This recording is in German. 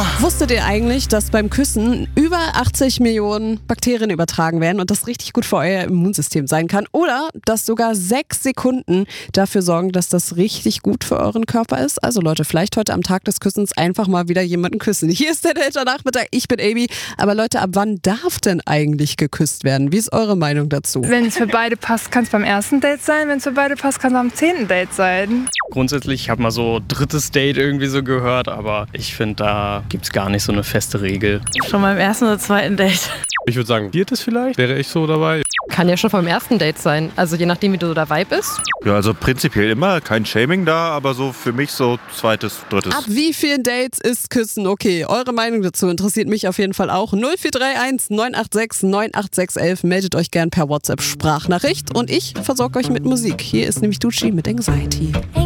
Wusstet ihr eigentlich, dass beim Küssen über 80 Millionen Bakterien übertragen werden und das richtig gut für euer Immunsystem sein kann? Oder dass sogar 6 Sekunden dafür sorgen, dass das richtig gut für euren Körper ist? Also Leute, vielleicht heute am Tag des Küssens einfach mal wieder jemanden küssen. Hier ist der Nachmittag, ich bin Amy. Aber Leute, ab wann darf denn eigentlich geküsst werden? Wie ist eure Meinung dazu? Wenn es für beide passt, kann es beim ersten Date sein. Wenn es für beide passt, kann es am 10. Date sein. Grundsätzlich, ich habe mal so 3. Date irgendwie so gehört, aber ich finde, da gibt es gar nicht so eine feste Regel. Schon beim 1. oder 2. Date. Ich würde sagen, 4. vielleicht, wäre ich so dabei. Kann ja schon vom 1. Date sein. Also je nachdem, wie du so dabei bist. Ja, also prinzipiell immer kein Shaming da, aber so für mich so 2., 3. Ab wie vielen Dates ist Küssen okay? Eure Meinung dazu interessiert mich auf jeden Fall auch. 0431 986 98611. Meldet euch gern per WhatsApp-Sprachnachricht und ich versorge euch mit Musik. Hier ist nämlich Ducci mit Anxiety.